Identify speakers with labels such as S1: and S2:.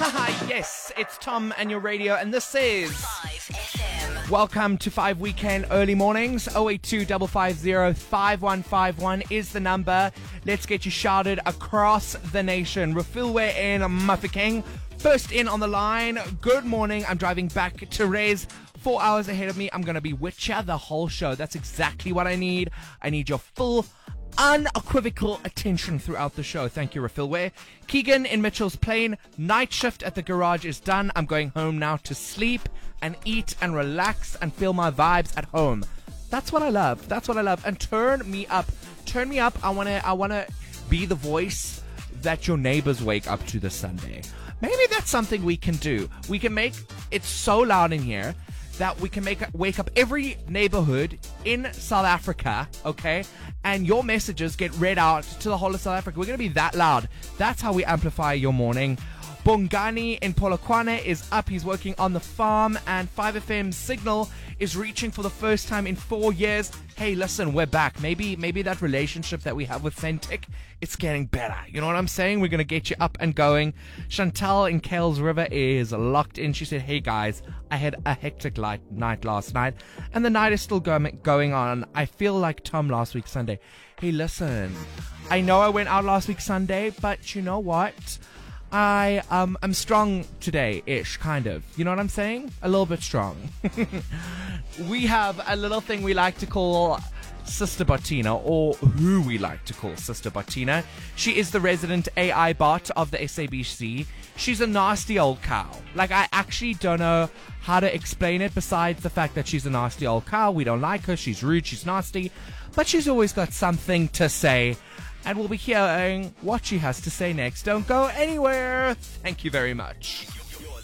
S1: Yes, it's Tom and your radio, and this is
S2: 5FM.
S1: Welcome to 5 Weekend Early Mornings. 082 550 5151 is the number. Let's get you shouted across the nation. Rafilwe and Mafeking, first in on the line. Good morning. I'm driving back to Rez. 4 hours ahead of me. I'm going to be with you the whole show. That's exactly what I need. I need your full unequivocal attention throughout the show. Thank you, Rafilwe. Keegan in Mitchell's Plain. Night shift at the garage is done. I'm going home now to sleep and eat and relax and feel my vibes at home. That's what I love. That's what I love. And turn me up. Turn me up. I wanna be the voice that your neighbors wake up to this Sunday. Maybe that's something we can do. We can make it so loud in here that we can wake up every neighborhood in South Africa, okay? And your messages get read out to the whole of South Africa. We're going to be that loud. That's how we amplify your morning. Bongani in Polokwane is up. He's working on the farm, and 5FM's signal is reaching for the first time in 4 years. Hey, listen, we're back. Maybe that relationship that we have with Centec, it's getting better. You know what I'm saying? We're going to get you up and going. Chantal in Kales River is locked in. She said, hey guys, I had a hectic night last night, and the night is still going on. I feel like Tom last week Sunday. Hey, listen, I know I went out last week Sunday, but you know what? I'm strong today-ish, kind of. You know what I'm saying? A little bit strong. We have a little thing we like to call Sister Bottina, or who we like to call Sister Bottina. She is the resident AI bot of the SABC. She's a nasty old cow. Like, I actually don't know how to explain it besides the fact that she's a nasty old cow. We don't like her. She's rude. She's nasty. But she's always got something to say. And we'll be hearing what she has to say next. Don't go anywhere. Thank you very much.